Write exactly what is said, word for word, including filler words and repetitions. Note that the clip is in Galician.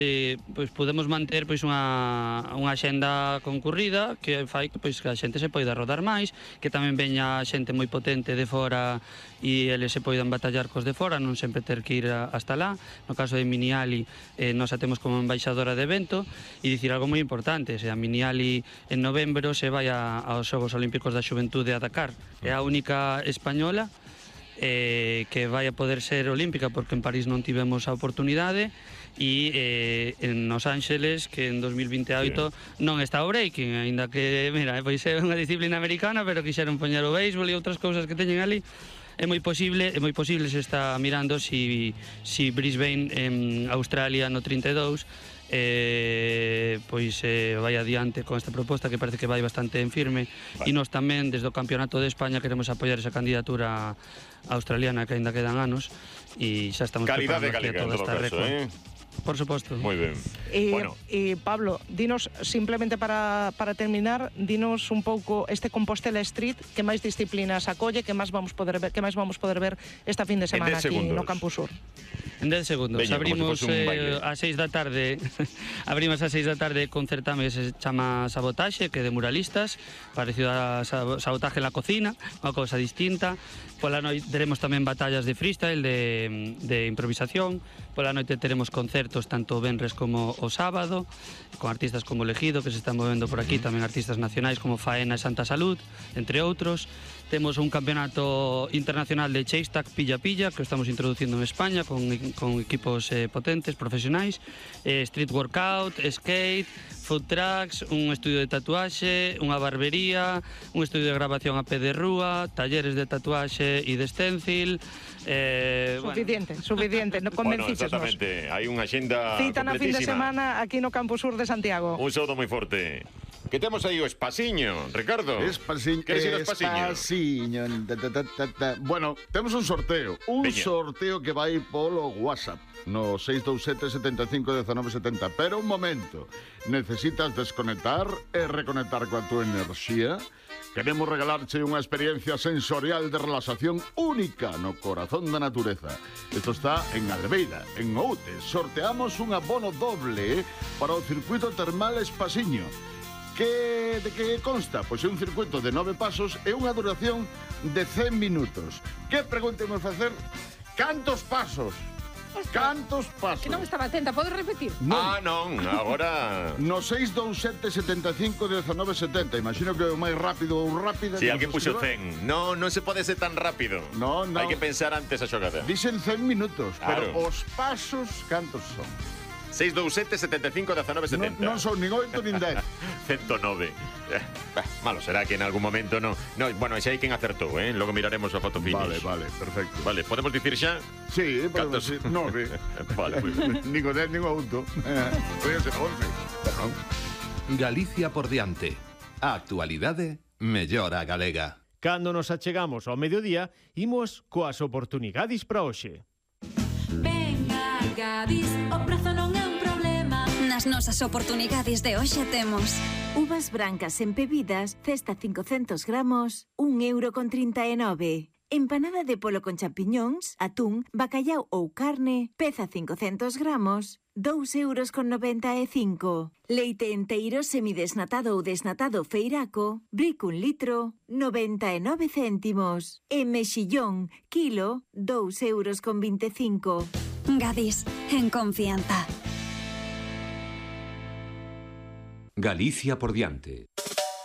Eh, pois podemos manter pois unha, unha xenda concurrida que fai que, pois, que a xente se poida rodar máis, que tamén veña xente moi potente de fora e eles se poidan batallar cos de fora, non sempre ter que ir a, hasta lá. No caso de Miniali, eh, nos a temos como embaixadora de evento, e dicir algo moi importante: se a Miniali en novembro se vai a, aos Xogos Olímpicos da Xuventude a Dakar, é a única española eh, que vai a poder ser olímpica, porque en París non tivemos a oportunidade, e eh, en Los Ángeles, que en dos mil vinte e oito sí. non está o breaking, aínda que, mira, pois é unha disciplina americana, pero quixeron poñer o béisbol e outras cousas que teñen ali. É moi posible, é moi posible se está mirando si, si Brisbane en Australia no trinta e dous eh, pois eh, vai adiante con esta proposta, que parece que vai bastante en firme, vale. E nós tamén desde o Campeonato de España queremos apoiar esa candidatura australiana, que ainda quedan anos, e xa estamos calidade preparando aquí a toda esta récord. Eh? Por suposto. Moi ben. Eh, bueno. eh, Pablo, dinos simplemente para, para terminar, dinos un pouco este Compostela Street, que máis disciplinas acolle, que máis vamos poder ver, que máis vamos poder ver esta fin de semana aquí no Campus Sur. En dez segundos. Veña, abrimos si eh, a seis da tarde. Abrimos a seis da tarde con certame que se chama Sabotaxe, que é de muralistas, parecido a Sabotaje en la cocina, unha cousa distinta. Pola noite teremos tamén batallas de freestyle, de, de improvisación. Pola noite teremos concertos tanto o venres como o sábado, con artistas como Elegido, que se están movendo por aquí, tamén artistas nacionais como Faena e Santa Salud, entre outros. Temos un campeonato internacional de chase tag pilla-pilla, que estamos introducindo en España con, con equipos eh, potentes, profesionais, eh, street workout, skate, food trucks, un estudio de tatuaxe, unha barbería, un estudio de grabación a pé de rúa, talleres de tatuaxe e de stencil. Eh, suficiente, bueno. suficiente, no convenciches. Bueno, exactamente, hai unha xenda cita na fin de semana aquí no Campus Sur de Santiago. Un saúdo moi forte. Que temos aí o Espaciño, Ricardo. Espaciño. Queres ir ao Espaciño? Espaciño. Ta, ta, ta, ta. Bueno, temos un sorteo. Un Veña. sorteo que vai polo WhatsApp no seis dous sete, sete cinco, uno nove sete cero. Pero un momento, necesitas desconectar e reconectar coa túa enerxía. Queremos regalarche unha experiencia sensorial de relaxación única no corazón da natureza. Isto está en Albeira, en Outes. Sorteamos un abono doble para o circuito termal Espaciño. Que, de que consta? Pois é un circuito de nove pasos e unha duración de cen minutos. Que pregunta imos facer? Cantos pasos? Cantos pasos? Que non estaba atenta, podes repetir? Non. Ah, non, agora... No seis dous sete, sete cinco, uno nove sete cero. Imagino que o máis rápido ou rápida... Si, sí, alguén puxo cen. No, non se pode ser tan rápido. No, no. Hai que pensar antes a xogada. Dicen cen minutos, claro. Pero os pasos, cantos son? seis dous sete, sete cinco, uno nove sete cero. Non, non son nin oito nin dez. ciento nove. Eh, malo será que en algún momento no. No, bueno, xa hai quen acertou, eh? Logo miraremos a foto finish. Vale, vale, perfecto. Vale, podemos dicir xa? Sí, podemos dicir nove. Vale, moi ben. Nin o dez, nin o oito. Podría ser once. Perdón. Galicia por diante. A actualidade mellora galega. Cando nos achegamos ao mediodía, imos coas oportunidades para hoxe. Venga, Gadis, o prazo non é un problema. Nas nosas oportunidades de hoxe temos uvas brancas empebidas, cesta cincocentos gramos, un euro con trinta e nove. Empanada de polo con champiñóns, atún, bacallau ou carne, peza cincocentos gramos, dous euros con noventa e cinco. Leite enteiro semidesnatado ou desnatado feiraco, bric un litro, noventa e nove céntimos. E mexillón, kilo, dous euros con vinte e cinco. Gadis, en confianza. Galicia por diante.